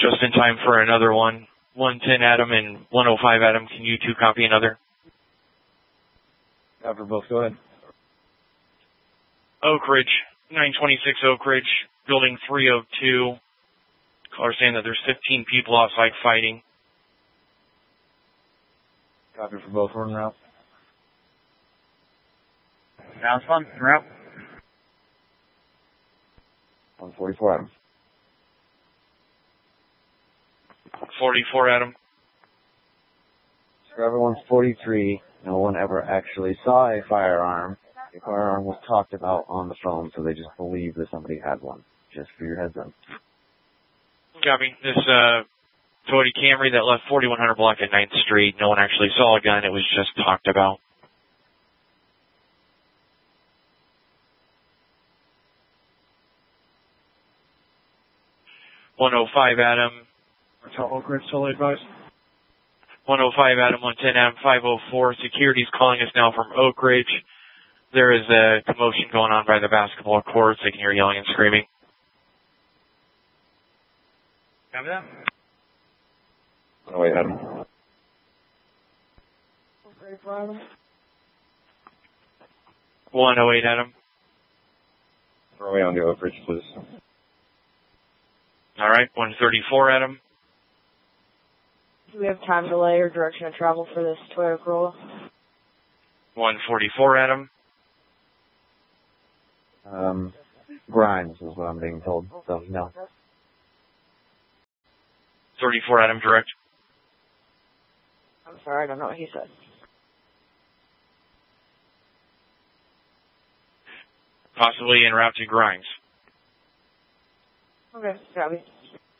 Just in time for another one. 110 Adam and 105 Adam, can you two copy another? Copy both, go ahead. Oak Ridge, 926 Oak Ridge, building 302. Caller saying that there's 15 people outside fighting. Copy for both, we're en route. Sounds fun, en route. 144 Adam. 44 Adam. So everyone's 43. No one ever actually saw a firearm. A firearm was talked about on the phone, so they just believe that somebody had one. Just for your heads up. Copy. This Toyota Camry that left 4100 block at 9th Street. No one actually saw a gun. It was just talked about. .105 Adam. Hotel Oak Ridge, totally advised. 105 Adam, 110 Adam, 504. Security's calling us now from Oak Ridge. There is a commotion going on by the basketball courts. They can hear yelling and screaming. Copy that. 108 Adam. Ready for Adam? 108 Adam. Throw away on the Oak Ridge, please. All right, 134 Adam. Do we have time delay or direction of travel for this Toyota Corolla? 144 Adam. Grimes is what I'm being told, so no. 34 Adam, direct. I'm sorry, I don't know what he said. Possibly en route to Grimes. Okay, copy.